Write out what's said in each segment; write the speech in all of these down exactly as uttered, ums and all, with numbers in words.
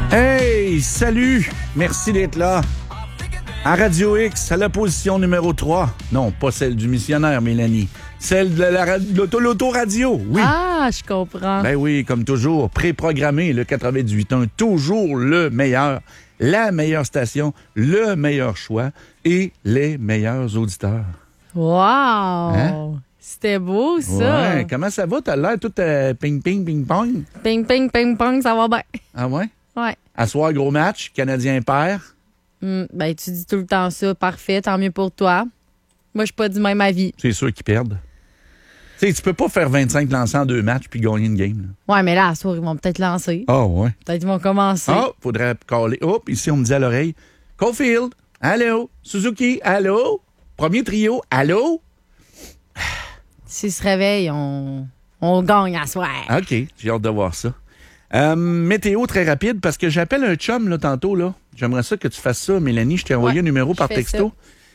Hey, salut! Merci d'être là. À Radio X, à la position numéro trois. Non, pas celle du missionnaire, Mélanie. Celle de la, l'auto, l'autoradio, oui. Ah, je comprends. Ben oui, comme toujours, préprogrammé, le quatre-vingt-dix-huit point un, toujours le meilleur, la meilleure station, le meilleur choix et les meilleurs auditeurs. Wow! Hein? C'était beau, ça. Ouais, comment ça va? T'as l'air tout euh, ping-ping, ping-pong? Ping, ping, ping, pong, ça va bien. Ah ouais? Ouais. À soir, gros match, Canadien perd. Mm, ben, tu dis tout le temps ça. Parfait, tant mieux pour toi. Moi, je suis pas du même avis. C'est sûr qu'ils perdent. Tu sais, tu peux pas faire vingt-cinq lancers en deux matchs puis gagner une game. Là. Ouais, mais là, à soir, ils vont peut-être lancer. Ah oh, ouais. Peut-être qu'ils vont commencer. Ah, faudrait caller. Hop, ici, on me dit à l'oreille. Caulfield, allô? Suzuki, allô? Premier trio, allô? S'ils se réveillent, on, on gagne à soir. OK, j'ai hâte de voir ça. Euh, météo très rapide, parce que j'appelle un chum là, tantôt. Là. J'aimerais ça que tu fasses ça, Mélanie. Je t'ai envoyé Ouais, un numéro par fais texto.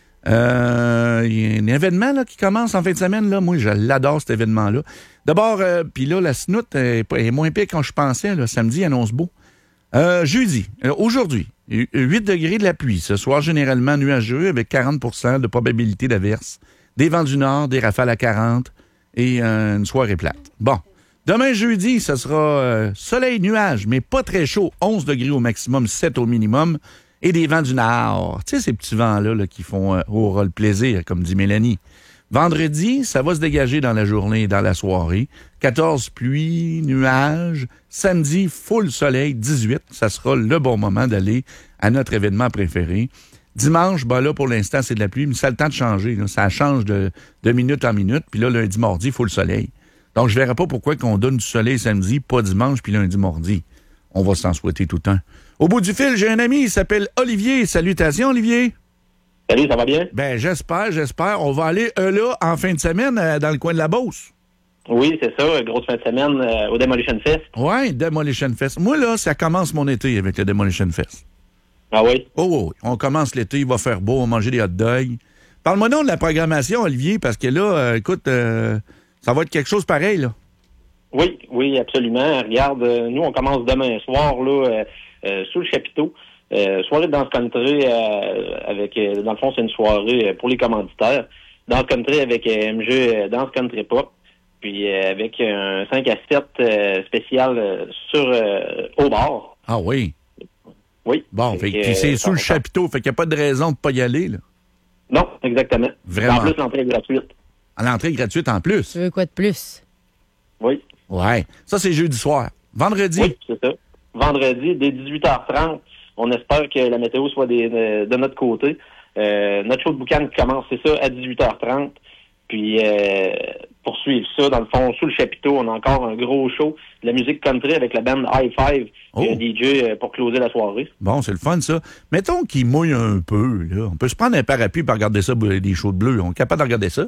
Euh, Il y a un événement là, qui commence en fin de semaine. Là. Moi, je l'adore, cet événement-là. D'abord, euh, puis là, la snoute est, est moins pire quand je pensais. Là. Samedi, annonce beau. Euh, jeudi, euh, aujourd'hui, huit degrés de la pluie. Ce soir, généralement nuageux avec quarante pour cent de probabilité d'averse. Des vents du nord, des rafales à quarante et euh, une soirée plate. Bon. Demain, jeudi, ce sera euh, soleil, nuage, mais pas très chaud. onze degrés au maximum, sept au minimum. Et des vents du nord. Tu sais, ces petits vents-là là, qui font euh, aura le plaisir, comme dit Mélanie. Vendredi, ça va se dégager dans la journée et dans la soirée. quatorze, pluie, nuages. Samedi, full soleil, dix-huit. Ça sera le bon moment d'aller à notre événement préféré. Dimanche, ben là, pour l'instant, c'est de la pluie, mais ça a le temps de changer. Là. Ça change de, de minute en minute. Puis là, lundi, mardi, full soleil. Donc, je ne verrai pas pourquoi qu'on donne du soleil samedi, pas dimanche, puis lundi, mardi. On va s'en souhaiter tout le temps. Au bout du fil, j'ai un ami, il s'appelle Olivier. Salutations, Olivier. Salut, ça va bien? Ben, j'espère, j'espère. On va aller euh, là, en fin de semaine, euh, dans le coin de la Beauce. Oui, c'est ça. Grosse fin de semaine euh, au Demolition Fest. Oui, Demolition Fest. Moi, là, ça commence mon été avec le Demolition Fest. Ah oui? Oh, oh, oui. On commence l'été, il va faire beau, on va manger des hot dogs. Parle-moi donc de la programmation, Olivier, parce que là, euh, écoute, euh, ça va être quelque chose pareil, là. Oui, oui, absolument. Regarde, euh, nous, on commence demain soir, là, euh, euh, sous le chapiteau. Euh, soirée de danse country euh, avec, euh, dans le fond, c'est une soirée euh, pour les commanditaires. Danse country avec euh, M G euh, Danse Country Pop. Puis euh, avec un cinq à sept euh, spécial euh, sur euh, au bar. Ah oui? Oui. Bon, fait, que, puis c'est euh, sous le ça, chapiteau, fait qu'il n'y a pas de raison de ne pas y aller, là. Non, exactement. Vraiment. En plus, l'entrée est gratuite. À l'entrée gratuite en plus. Tu veux quoi de plus? Oui. Ouais. Ça, c'est jeudi soir. Vendredi. Oui, c'est ça. Vendredi, dès dix-huit heures trente, on espère que la météo soit des, de, de notre côté. Euh, notre show de boucan commence, c'est ça, à dix-huit heures trente. Puis, euh, pour suivre ça, dans le fond, sous le chapiteau, on a encore un gros show de la musique country avec la bande High Five Oh. et un D J pour closer la soirée. Bon, c'est le fun, ça. Mettons qu'il mouille un peu, là. On peut se prendre un parapluie pour regarder ça, des shows de bleu. On est capable de regarder ça?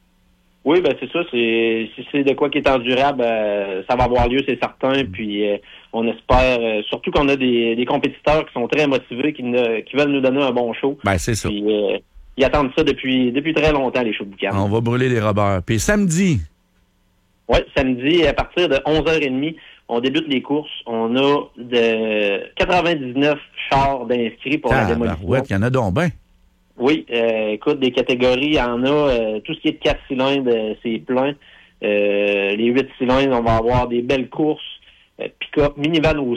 Oui, ben c'est ça. C'est, si c'est de quoi qui est endurable, euh, ça va avoir lieu, c'est certain. Puis euh, on espère, euh, surtout qu'on a des, des compétiteurs qui sont très motivés, qui, ne, qui veulent nous donner un bon show. Ben, c'est ça. Puis euh, ils attendent ça depuis depuis très longtemps, les shows de boucan. On va brûler les robbers. Puis samedi. Oui, samedi, à partir de onze heures trente, on débute les courses. On a de quatre-vingt-dix-neuf chars d'inscrits pour la démolition. Ouais, il y en a donc ben. Oui, euh, écoute, des catégories, il y en a. Euh, tout ce qui est de quatre cylindres, euh, c'est plein. Euh, les huit cylindres, on va avoir des belles courses. Euh, pick-up, minivan aussi.